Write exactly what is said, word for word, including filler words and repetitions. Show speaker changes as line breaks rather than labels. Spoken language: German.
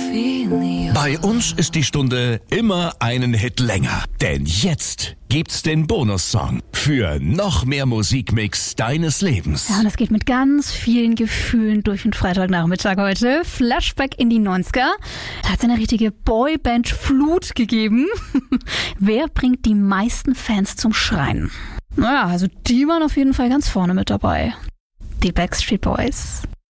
Bei uns ist die Stunde immer einen Hit länger. Denn jetzt gibt's den Bonussong für noch mehr Musikmix deines Lebens.
Ja, und es geht mit ganz vielen Gefühlen durch den Freitagnachmittag heute. Flashback in die neunziger. Da hat es eine richtige Boyband-Flut gegeben. Wer bringt die meisten Fans zum Schreien? Naja, also die waren auf jeden Fall ganz vorne mit dabei. Die Backstreet Boys.